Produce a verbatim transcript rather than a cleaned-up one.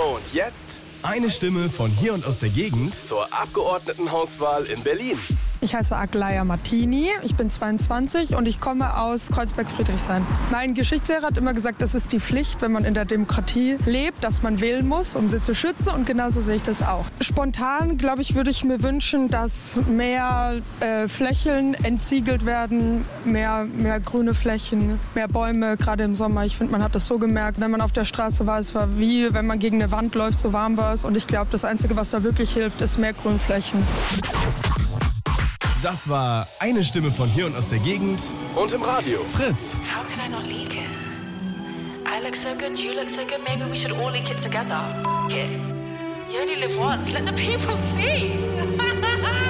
Und jetzt eine Stimme von hier und aus der Gegend zur Abgeordnetenhauswahl in Berlin. Ich heiße Aglaya Martini, ich bin zweiundzwanzig und ich komme aus Kreuzberg-Friedrichshain. Mein Geschichtslehrer hat immer gesagt, es ist die Pflicht, wenn man in der Demokratie lebt, dass man wählen muss, um sie zu schützen, und genauso sehe ich das auch. Spontan, glaube ich, würde ich mir wünschen, dass mehr äh, Flächen entsiegelt werden, mehr, mehr grüne Flächen, mehr Bäume, gerade im Sommer. Ich finde, man hat das so gemerkt, wenn man auf der Straße war, es war wie, wenn man gegen eine Wand läuft, so warm war es. Und ich glaube, das Einzige, was da wirklich hilft, ist mehr Grünflächen. Das war eine Stimme von hier und aus der Gegend und im Radio Fritz. How could I not leak it? I look so good, you look so good, maybe we should all leak it together. F*** it. You only live once, let the people see.